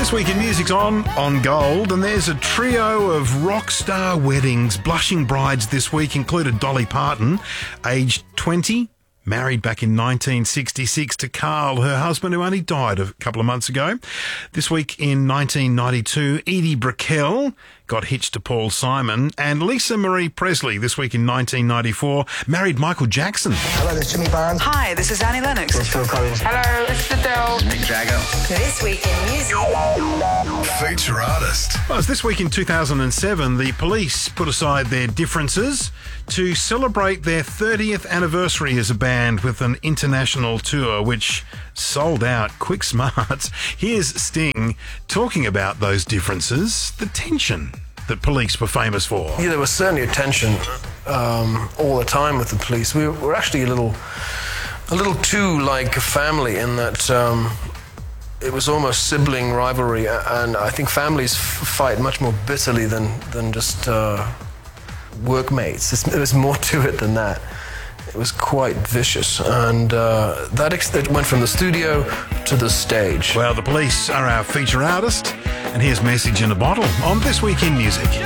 This week in music's on Gold, and there's a trio of rock star weddings. Blushing brides this week included Dolly Parton, aged 20, married back in 1966 to Carl, her husband, who only died a couple of months ago. This week in 1992, Edie Brickell got hitched to Paul Simon, and Lisa Marie Presley, this week in 1994, married Michael Jackson. Hello, this is Jimmy Barnes. Hi, this is Annie Lennox. This is Phil Collins. Hello, this is Adele. Mick Jagger. This week in music. Feature artist. Well, it's this week in 2007, the Police put aside their differences to celebrate their 30th anniversary as a band with an international tour, which sold out quick smart. Here's Sting talking about those differences, the tension that Police were famous for. Yeah, there was certainly a tension all the time with the Police. We were actually a little too like a family in that it was almost sibling rivalry, and I think families fight much more bitterly than just workmates. There was more to it than that. It was quite vicious, and that went from the studio to the stage. Well, the Police are our feature artist, and here's Message in a Bottle on This Week in Music.